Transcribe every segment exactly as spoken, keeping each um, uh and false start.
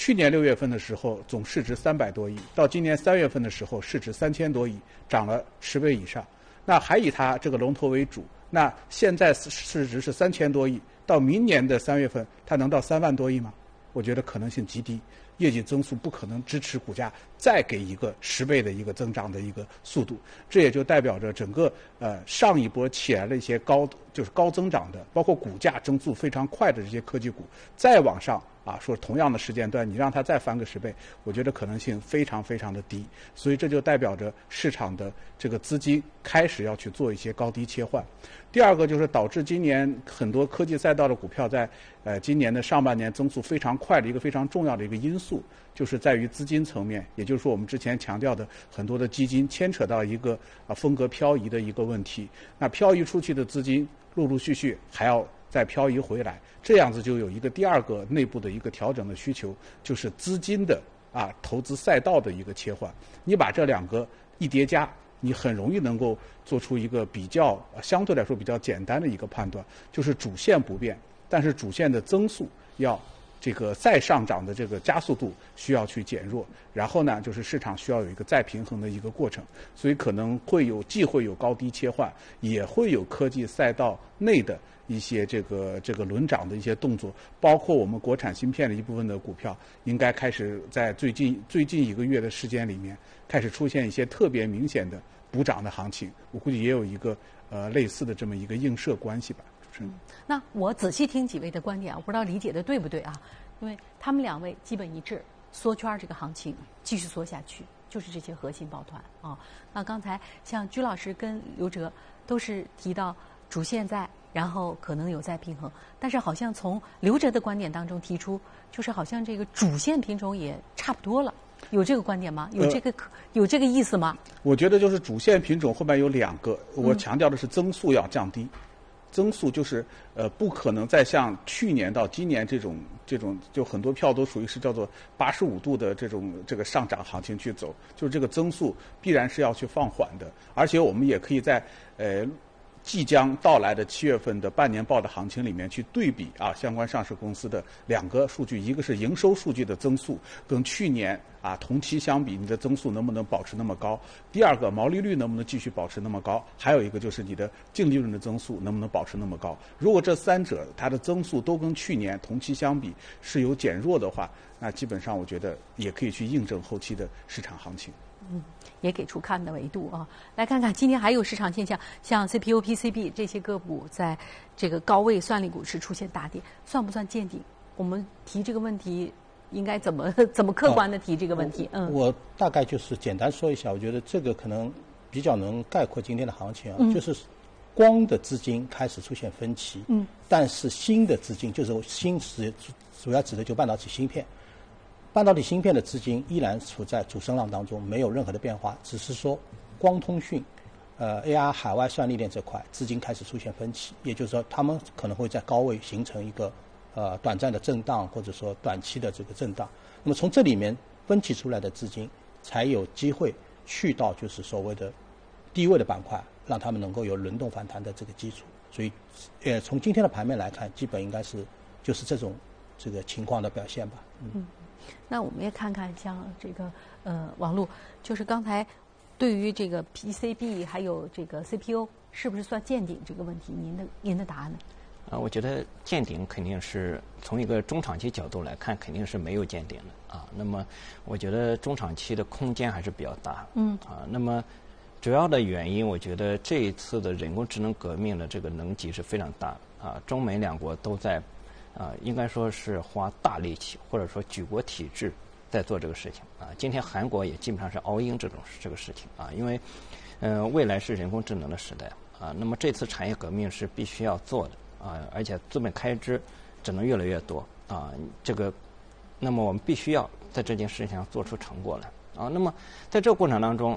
去年六月份的时候总市值三百多亿，到今年三月份的时候市值三千多亿，涨了十倍以上。那还以它这个龙头为主，那现在市值是三千多亿，到明年的三月份它能到三万多亿吗？我觉得可能性极低。业绩增速不可能支持股价再给一个十倍的一个增长的一个速度，这也就代表着整个呃上一波起来的一些高就是高增长的，包括股价增速非常快的这些科技股，再往上啊说同样的时间段你让它再翻个十倍，我觉得可能性非常非常的低，所以这就代表着市场的这个资金开始要去做一些高低切换。第二个就是导致今年很多科技赛道的股票在呃今年的上半年增速非常快的一个非常重要的一个因素，就是在于资金层面，也就是说我们之前强调的很多的基金牵扯到一个啊风格漂移的一个问题，那漂移出去的资金陆陆续续还要再漂移回来，这样子就有一个第二个内部的一个调整的需求，就是资金的啊投资赛道的一个切换。你把这两个一叠加，你很容易能够做出一个比较相对来说比较简单的一个判断，就是主线不变，但是主线的增速要这个再上涨的这个加速度需要去减弱，然后呢就是市场需要有一个再平衡的一个过程，所以可能会有既会有高低切换，也会有科技赛道内的一些这个这个轮涨的一些动作，包括我们国产芯片的一部分的股票应该开始在最近最近一个月的时间里面开始出现一些特别明显的补涨的行情，我估计也有一个呃类似的这么一个映射关系吧。 嗯，那我仔细听几位的观点，我不知道理解的对不对啊？因为他们两位基本一致，缩圈这个行情继续缩下去，就是这些核心抱团啊。那刚才像居老师跟刘哲都是提到主线在，然后可能有再平衡，但是好像从刘哲的观点当中提出，就是好像这个主线品种也差不多了。有这个观点吗？有这个、呃、有这个意思吗？ 我觉得就是主线品种后面有两个，我强调的是增速要降低。嗯，增速就是呃不可能再像去年到今年这种这种就很多票都属于是叫做八十五度的这种这个上涨行情去走，就是这个增速必然是要去放缓的，而且我们也可以在呃即将到来的七月份的半年报的行情里面去对比啊相关上市公司的两个数据，一个是营收数据的增速跟去年啊同期相比你的增速能不能保持那么高，第二个毛利率能不能继续保持那么高，还有一个就是你的净利润的增速能不能保持那么高。如果这三者它的增速都跟去年同期相比是有减弱的话，那基本上我觉得也可以去印证后期的市场行情。 嗯，也给出看的维度啊。来看看今天还有市场现象，像 C P U、P C B 这些个股在这个高位算力股市出现大跌，算不算见顶？我们提这个问题应该怎么怎么客观的提这个问题？嗯， 我大概就是简单说一下，我觉得这个可能比较能概括今天的行情啊，嗯、就是光的资金开始出现分歧，嗯，但是新的资金就是新指主要指的就半导体芯片。半导体芯片的资金依然处在主升浪当中，没有任何的变化，只是说光通讯、呃 A R 海外算力链这块资金开始出现分歧，也就是说他们可能会在高位形成一个呃短暂的震荡，或者说短期的这个震荡。那么从这里面分歧出来的资金才有机会去到就是所谓的低位的板块，让他们能够有轮动反弹的这个基础。所以呃从今天的盘面来看，基本应该是就是这种这个情况的表现吧。嗯。嗯， 那我们也看看像这个呃王璐，就是刚才对于这个 P C B 还有这个 C P U 是不是算见顶这个问题，您的您的答案呢？ 啊，我觉得见顶肯定是从一个中长期角度来看，肯定是没有见顶的啊。那么我觉得中长期的空间还是比较大。嗯。啊，那么主要的原因，我觉得这一次的人工智能革命的这个能级是非常大啊，中美两国都在。啊，应该说是花大力气，或者说举国体制在做这个事情啊。今天韩国也基本上是 all in 这种这个事情啊，因为嗯、呃，未来是人工智能的时代啊。那么这次产业革命是必须要做的啊，而且资本开支只能越来越多啊。这个，那么我们必须要在这件事情上做出成果来啊。那么在这个过程当中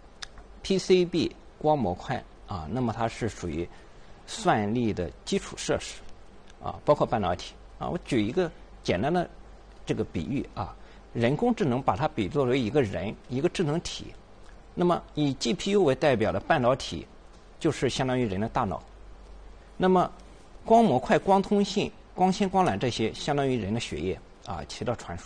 ，P C B 光模块啊，那么它是属于算力的基础设施。啊，包括半导体啊，我举一个简单的这个比喻啊，人工智能把它比作为一个人，一个智能体。那么以 G P U 为代表的半导体，就是相当于人的大脑。那么光模块、光通信、光纤、光缆这些，相当于人的血液啊，起到传输。